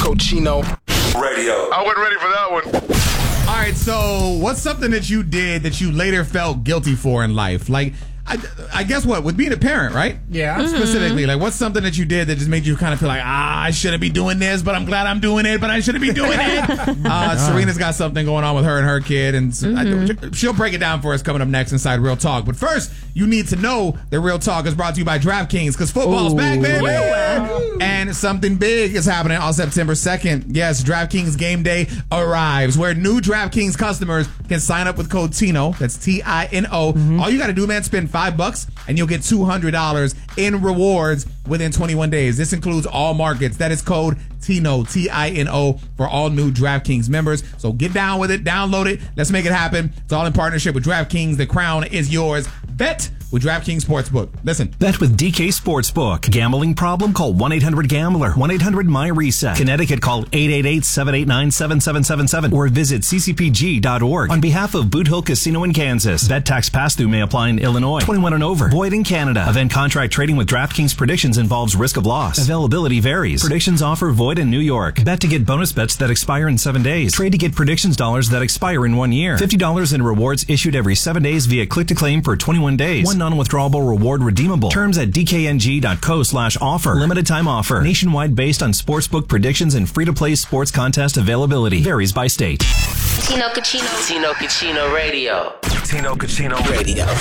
Cochino Radio. I wasn't ready for that one. All right, so what's something that you did that you later felt guilty for in life? Like, I guess what? With being a parent, right? Yeah. Specifically, like, what's something that you did that just made you kind of feel like, I shouldn't be doing this, but I'm glad I'm doing it, but I shouldn't be doing it? Serena's got something going on with her and her kid, and she'll break it down for us coming up next inside Real Talk. But first, you need to know that Real Talk is brought to you by DraftKings, because football's back, baby! And something big is happening on September 2nd. Yes, DraftKings Game Day arrives, where new DraftKings customers can sign up with code TINO, that's TINO. All you got to do, man, spend $5 and you'll get $200 in rewards within 21 days. This includes all markets. That is code TINO, TINO, for all new DraftKings members. So get down with it, download it, let's make it happen. It's all in partnership with DraftKings. The crown is yours. Bet with DraftKings Sportsbook. Listen. Bet with DK Sportsbook. Gambling problem? Call 1-800-GAMBLER. 1-800-MY-RESET. Connecticut, call 888-789-7777 or visit ccpg.org. On behalf of Boot Hill Casino in Kansas, bet tax pass-through may apply in Illinois. 21 and over. Void in Canada. Event contract trading with DraftKings Predictions involves risk of loss. Availability varies. Predictions offer void in New York. Bet to get bonus bets that expire in 7 days. Trade to get predictions dollars that expire in 1 year. $50 in rewards issued every 7 days via click-to-claim for 21 days. One non-withdrawable reward redeemable. Terms at dkng.co/offer. Limited time offer. Nationwide based on sportsbook predictions and free-to-play sports contest availability. Varies by state. Tino Cochino. Tino Cochino Radio. Tino Cochino Radio.